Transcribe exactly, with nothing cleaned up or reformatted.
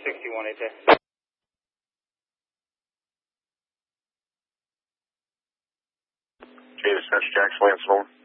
sixty-one eight there. J to Central Jackson, Lance Moore.